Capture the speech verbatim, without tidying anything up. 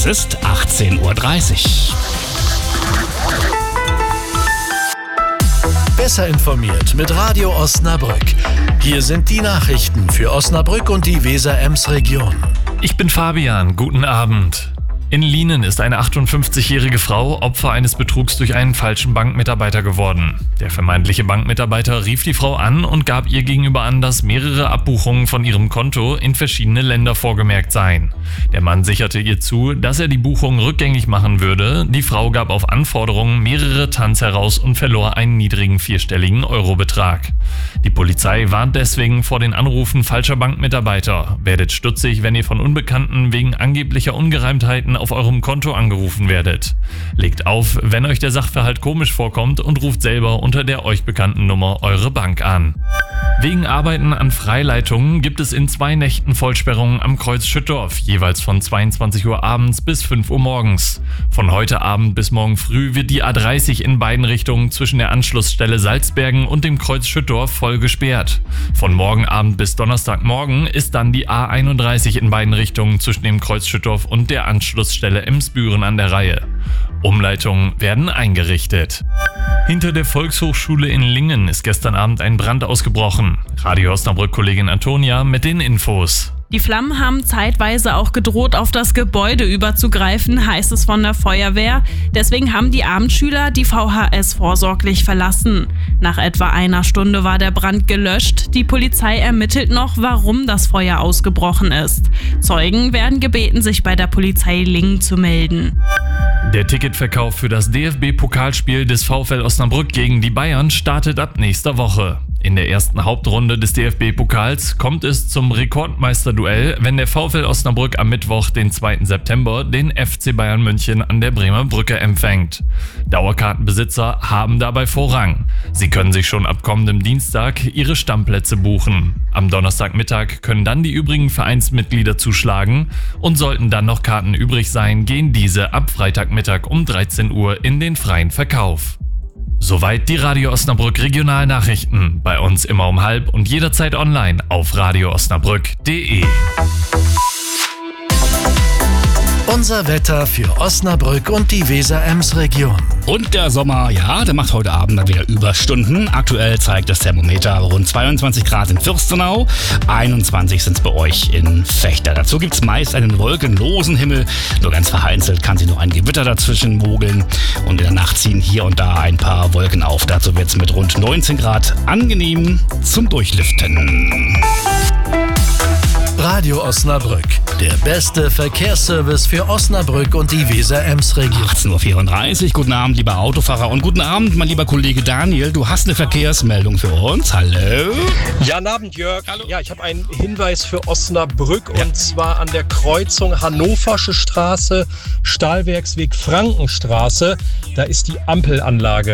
Es ist achtzehn Uhr dreißig. Besser informiert mit Radio Osnabrück. Hier sind die Nachrichten für Osnabrück und die Weser-Ems-Region. Ich bin Fabian, guten Abend. In Lienen ist eine achtundfünfzigjährige Frau Opfer eines Betrugs durch einen falschen Bankmitarbeiter geworden. Der vermeintliche Bankmitarbeiter rief die Frau an und gab ihr gegenüber an, dass mehrere Abbuchungen von ihrem Konto in verschiedene Länder vorgemerkt seien. Der Mann sicherte ihr zu, dass er die Buchung rückgängig machen würde. Die Frau gab auf Anforderung mehrere Tanz heraus und verlor einen niedrigen vierstelligen Eurobetrag. Die Polizei warnt deswegen vor den Anrufen falscher Bankmitarbeiter. Werdet stutzig, wenn ihr von Unbekannten wegen angeblicher Ungereimtheiten auf eurem Konto angerufen werdet. Legt auf, wenn euch der Sachverhalt komisch vorkommt und ruft selber unter der euch bekannten Nummer eure Bank an. Wegen Arbeiten an Freileitungen gibt es in zwei Nächten Vollsperrungen am Kreuz Schüttorf, jeweils von zweiundzwanzig Uhr abends bis fünf Uhr morgens. Von heute Abend bis morgen früh wird die A dreißig in beiden Richtungen zwischen der Anschlussstelle Salzbergen und dem Kreuz Schüttorf voll gesperrt. Von morgen Abend bis Donnerstagmorgen ist dann die A einunddreißig in beiden Richtungen zwischen dem Kreuz Schüttorf und der Anschlussstelle Emsbüren an der Reihe. Umleitungen werden eingerichtet. Hinter der Volkshochschule in Lingen ist gestern Abend ein Brand ausgebrochen. Radio Osnabrück-Kollegin Antonia mit den Infos. Die Flammen haben zeitweise auch gedroht, auf das Gebäude überzugreifen, heißt es von der Feuerwehr. Deswegen haben die Abendschüler die V H S vorsorglich verlassen. Nach etwa einer Stunde war der Brand gelöscht. Die Polizei ermittelt noch, warum das Feuer ausgebrochen ist. Zeugen werden gebeten, sich bei der Polizei Lingen zu melden. Der Ticketverkauf für das D F B-Pokalspiel des VfL Osnabrück gegen die Bayern startet ab nächster Woche. In der ersten Hauptrunde des D F B-Pokals kommt es zum Rekordmeisterduell, wenn der VfL Osnabrück am Mittwoch, den zweiten September, den F C Bayern München an der Bremer Brücke empfängt. Dauerkartenbesitzer haben dabei Vorrang. Sie können sich schon ab kommendem Dienstag ihre Stammplätze buchen. Am Donnerstagmittag können dann die übrigen Vereinsmitglieder zuschlagen und sollten dann noch Karten übrig sein, gehen diese ab Freitagmittag um dreizehn Uhr in den freien Verkauf. Soweit die Radio Osnabrück Regionalnachrichten. Bei uns immer um halb und jederzeit online auf radio osnabrück punkt de. Unser Wetter für Osnabrück und die Weser-Ems-Region. Und der Sommer, ja, der macht heute Abend dann wieder Überstunden. Aktuell zeigt das Thermometer rund zweiundzwanzig Grad in Fürstenau, einundzwanzig sind es bei euch in Vechta. Dazu gibt es meist einen wolkenlosen Himmel, nur ganz vereinzelt kann sich noch ein Gewitter dazwischen mogeln und in der Nacht ziehen hier und da ein paar Wolken auf. Dazu wird es mit rund neunzehn Grad angenehm zum Durchlüften. Radio Osnabrück, der beste Verkehrsservice für Osnabrück und die Weser-Ems-Region. achtzehn Uhr vierunddreißig, guten Abend, lieber Autofahrer, und guten Abend, mein lieber Kollege Daniel. Du hast eine Verkehrsmeldung für uns. Hallo? Ja, guten Abend, Jörg. Hallo. Ja, ich habe einen Hinweis für Osnabrück, Ja. und zwar an der Kreuzung Hannoversche Straße, Stahlwerksweg Frankenstraße. Da ist die Ampelanlage